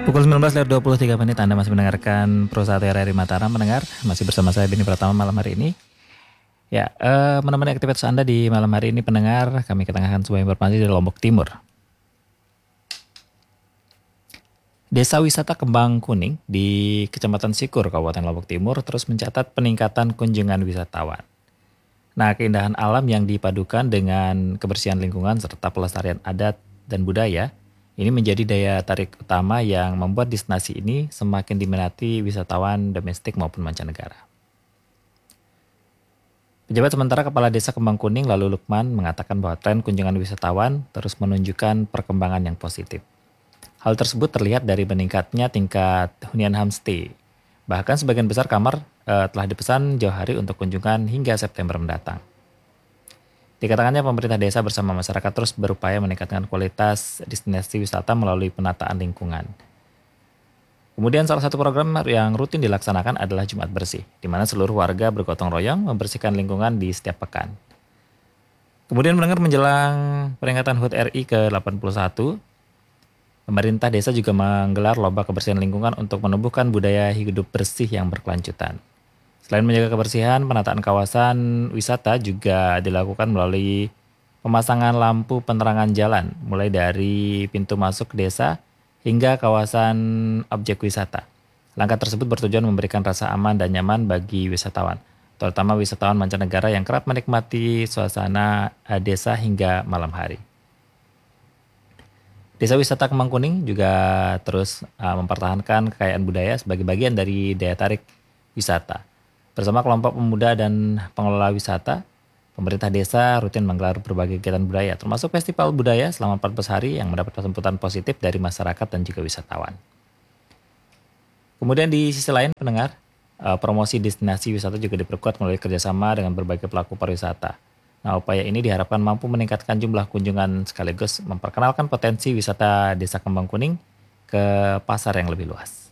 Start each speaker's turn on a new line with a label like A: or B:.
A: Pukul 19.23 Anda masih mendengarkan Pro Satria RRI Mataram. Mendengar, masih bersama saya Beni Pratama malam hari ini. Ya, menemani aktivitas Anda di malam hari ini pendengar, kami ketengahkan sebuah informasi dari Lombok Timur. Desa wisata Kembang Kuning di Kecamatan Sikur, Kabupaten Lombok Timur terus mencatat peningkatan kunjungan wisatawan. Nah, keindahan alam yang dipadukan dengan kebersihan lingkungan serta pelestarian adat dan budaya ini menjadi daya tarik utama yang membuat destinasi ini semakin diminati wisatawan domestik maupun mancanegara. Pejabat sementara Kepala Desa Kembang Kuning Lalu Lukman mengatakan bahwa tren kunjungan wisatawan terus menunjukkan perkembangan yang positif. Hal tersebut terlihat dari meningkatnya tingkat hunian homestay. Bahkan sebagian besar kamar telah dipesan jauh hari untuk kunjungan hingga September mendatang. Dikatakannya pemerintah desa bersama masyarakat terus berupaya meningkatkan kualitas destinasi wisata melalui penataan lingkungan. Kemudian salah satu program yang rutin dilaksanakan adalah Jumat Bersih, di mana seluruh warga bergotong royong membersihkan lingkungan di setiap pekan. Kemudian mendengar menjelang peringatan HUT RI ke-81, pemerintah desa juga menggelar lomba kebersihan lingkungan untuk menumbuhkan budaya hidup bersih yang berkelanjutan. Selain menjaga kebersihan, penataan kawasan wisata juga dilakukan melalui pemasangan lampu penerangan jalan, mulai dari pintu masuk desa hingga kawasan objek wisata. Langkah tersebut bertujuan memberikan rasa aman dan nyaman bagi wisatawan, terutama wisatawan mancanegara yang kerap menikmati suasana desa hingga malam hari. Desa wisata Kembang Kuning juga terus mempertahankan kekayaan budaya sebagai bagian dari daya tarik wisata. Bersama kelompok pemuda dan pengelola wisata, pemerintah desa rutin menggelar berbagai kegiatan budaya, termasuk festival budaya selama 14 hari yang mendapat sambutan positif dari masyarakat dan juga wisatawan. Kemudian di sisi lain pendengar, promosi destinasi wisata juga diperkuat melalui kerjasama dengan berbagai pelaku pariwisata. Nah, upaya ini diharapkan mampu meningkatkan jumlah kunjungan sekaligus memperkenalkan potensi wisata Desa Kembang Kuning ke pasar yang lebih luas.